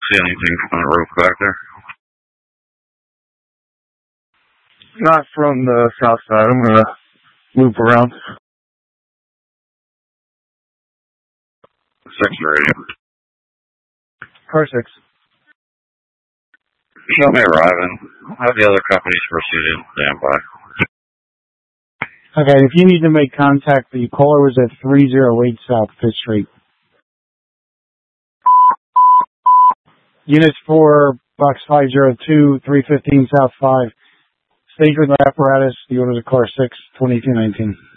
See anything on the roof back there? Not from the south side. I'm going to loop around. Section radio. Car 6. Show me arriving. Have the other companies proceeded. Stand by. Okay, if you need to make contact, the caller was at 308 South 5th Street. Units for Box 502, 315 South 5. Stage with apparatus. The orders of car 6, 2219.